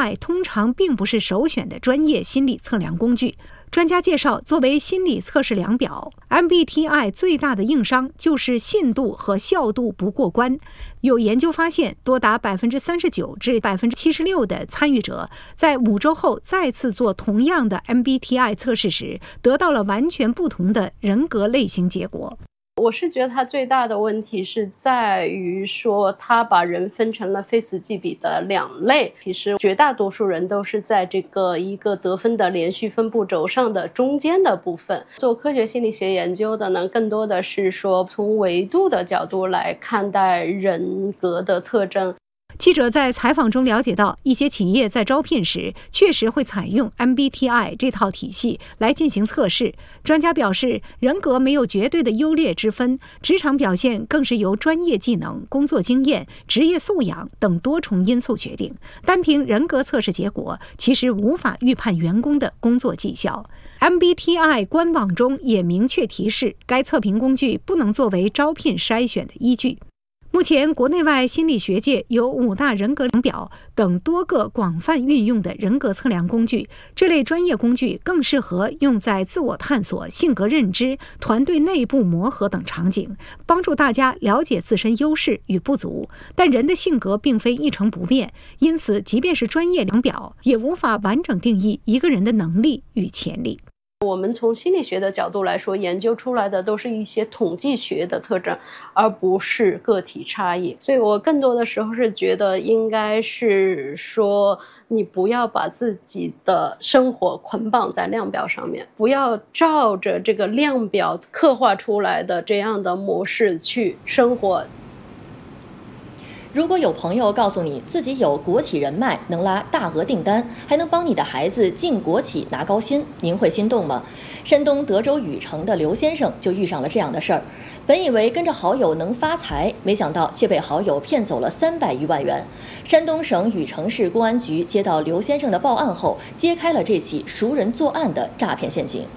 MBTI 通常并不是首选的专业心理测量工具。专家介绍，作为心理测试量表 ，MBTI 最大的硬伤就是信度和效度不过关。有研究发现，多达39%至76%的参与者在5周后再次做同样的 MBTI 测试时，得到了完全不同的人格类型结果。 我是觉得它最大的问题是在于说，它把人分成了非此即彼的2类。其实绝大多数人都是在这个一个得分的连续分布轴上的中间的部分。做科学心理学研究的呢，更多的是说从维度的角度来看待人格的特征。 记者在采访中了解到，一些企业在招聘时确实会采用 MBTI 这套体系来进行测试。专家表示，人格没有绝对的优劣之分，职场表现更是由专业技能、工作经验、职业素养等多重因素决定。单凭人格测试结果，其实无法预判员工的工作绩效。MBTI 官网中也明确提示，该测评工具不能作为招聘筛选的依据。目前，国内外心理学界有5大人格量表等多个广泛运用的人格测量工具。这类专业工具更适合用在自我探索、性格认知、团队内部磨合等场景，帮助大家了解自身优势与不足。但人的性格并非一成不变，因此，即便是专业量表，也无法完整定义一个人的能力与潜力。 我们从心理学的角度来说，研究出来的都是一些统计学的特征，而不是个体差异。所以我更多的时候是觉得应该是说，你不要把自己的生活捆绑在量表上面，不要照着这个量表刻画出来的这样的模式去生活。 如果有朋友告诉你自己有国企人脉，能拉大额订单，还能帮你的孩子进国企拿高薪，您会心动吗？山东德州禹城的刘先生就遇上了这样的事儿。本以为跟着好友能发财，没想到却被好友骗走了300余万元。山东省禹城市公安局接到刘先生的报案后，揭开了这起熟人作案的诈骗陷阱。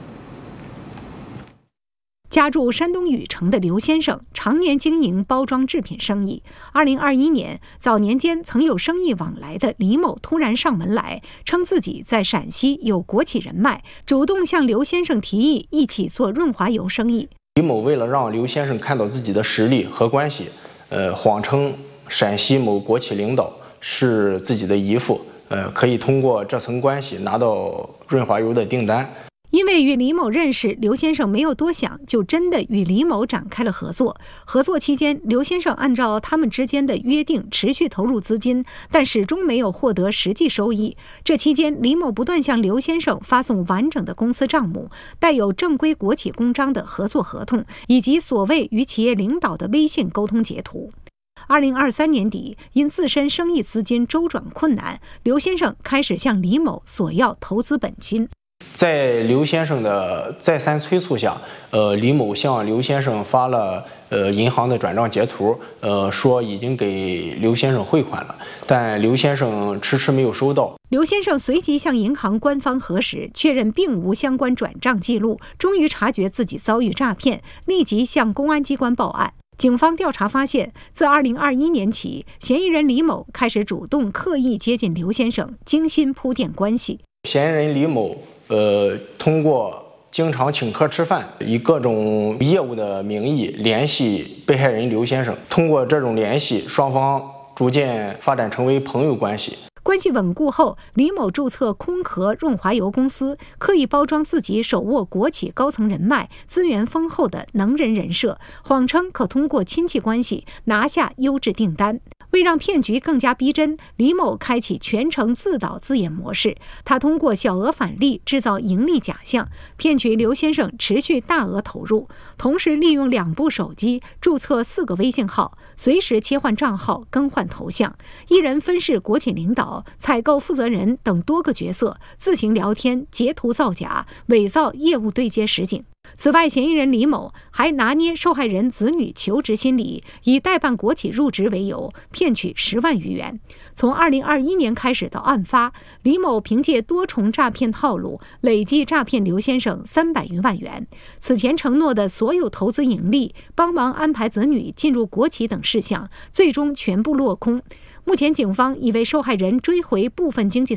家住山东禹城的刘先生常年经营包装制品生意。2021年，早年间曾有生意往来的李某突然上门来，称自己在陕西有国企人脉，主动向刘先生提议一起做润滑油生意。 李某为了让刘先生看到自己的实力和关系，谎称陕西某国企领导是自己的姨父，可以通过这层关系拿到润滑油的订单。 因为与李某认识，刘先生没有多想，就真的与李某展开了合作。合作期间，刘先生按照他们之间的约定持续投入资金，但始终没有获得实际收益。这期间，李某不断向刘先生发送完整的公司账目、带有正规国企公章的合作合同，以及所谓与企业领导的微信沟通截图。2023年底，因自身生意资金周转困难，刘先生开始向李某索要投资本金。 在刘先生的再三催促下，李某向刘先生发了银行的转账截图，说已经给刘先生汇款了，但刘先生迟迟没有收到。 刘先生随即向银行官方核实，确认并无相关转账记录，终于察觉自己遭遇诈骗，立即向公安机关报案。警方调查发现，自2021年起，嫌疑人李某开始主动刻意接近刘先生，精心铺垫关系。 嫌疑人李某通过经常请客吃饭，以各种业务的名义联系被害人刘先生，通过这种联系，双方逐渐发展成为朋友关系。 关系稳固后，李某注册空壳润滑油公司，刻意包装自己手握国企高层人脉、资源丰厚的能人人设，谎称可通过亲戚关系拿下优质订单。为让骗局更加逼真，李某开启全程自导自演模式。他通过小额返利制造盈利假象，骗取刘先生持续大额投入，同时利用2部手机注册4个微信号，随时切换账号、更换头像，一人分饰国企领导、采购负责人等多个角色，自行聊天、截图造假、伪造业务对接实景。此外，嫌疑人李某还拿捏受害人子女求职心理，以代办国企入职为由，骗取10万余元。从2021年开始到案发，李某凭借多重诈骗套路，累计诈骗刘先生300余万元。此前承诺的所有投资盈利、帮忙安排子女进入国企等事项，最终全部落空。目前，警方已为受害人追回部分经济